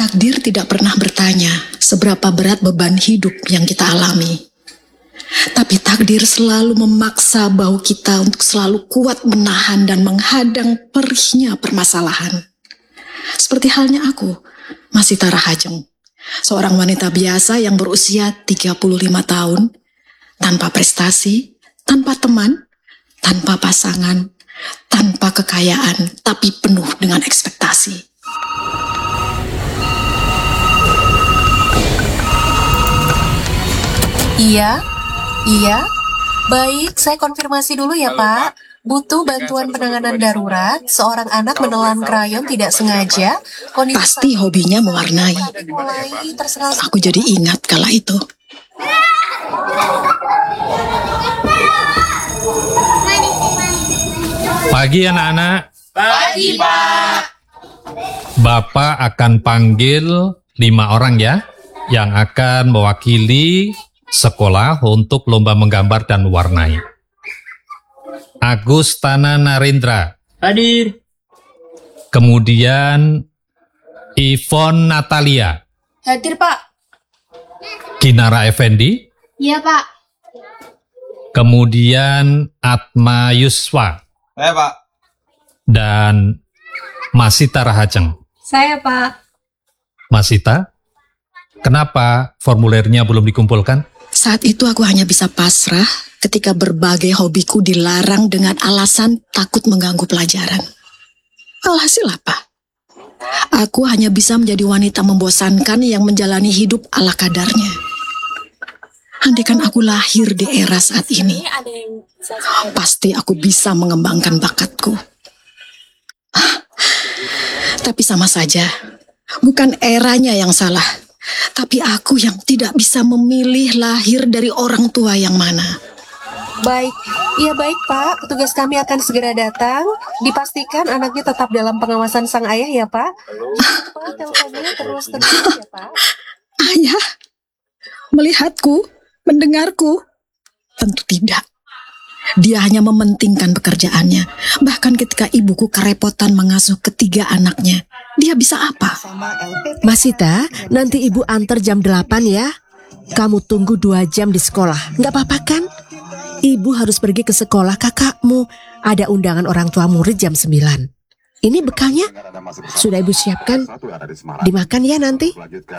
Takdir tidak pernah bertanya seberapa berat beban hidup yang kita alami. Tapi takdir selalu memaksa bahu kita untuk selalu kuat menahan dan menghadang perihnya permasalahan. Seperti halnya aku, Masita Rahajeng, seorang wanita biasa yang berusia 35 tahun, tanpa prestasi, tanpa teman, tanpa pasangan, tanpa kekayaan, tapi penuh dengan ekspektasi. Iya, baik, saya konfirmasi dulu ya Pak. Butuh bantuan penanganan darurat, seorang anak menelan krayon tidak sengaja. Pasti hobinya mewarnai. Aku jadi ingat kala itu. Pagi anak-anak. Pagi, Pak. Bapak akan panggil 5 orang ya, yang akan mewakili sekolah untuk lomba menggambar dan mewarnai. Agus Tana Narendra. Hadir. Kemudian Ivon Natalia. Hadir, Pak. Kinara Effendi. Iya, Pak. Kemudian Atma Yuswa. Saya, Pak. Dan Masita Rahajeng. Saya, Pak. Masita, kenapa formulirnya belum dikumpulkan? Saat itu aku hanya bisa pasrah ketika berbagai hobiku dilarang dengan alasan takut mengganggu pelajaran. Alhasil apa? Aku hanya bisa menjadi wanita membosankan yang menjalani hidup ala kadarnya. Andaikan aku lahir di era saat ini, pasti aku bisa mengembangkan bakatku. Tapi sama saja, bukan eranya yang salah, tapi aku yang tidak bisa memilih lahir dari orang tua yang mana. Baik, iya baik Pak, petugas kami akan segera datang. Dipastikan anaknya tetap dalam pengawasan sang ayah ya Pak. Pak, teleponnya terus ya Pak. Ayah, melihatku, mendengarku? Tentu tidak. Dia hanya mementingkan pekerjaannya. Bahkan ketika ibuku kerepotan mengasuh ketiga anaknya, dia bisa apa? Masita, nanti ibu antar jam 8 ya. Kamu tunggu 2 jam di sekolah. Nggak apa-apa kan? Ibu harus pergi ke sekolah kakakmu. Ada undangan orang tua murid jam 9. Ini bekalnya sudah ibu siapkan. Dimakan ya nanti.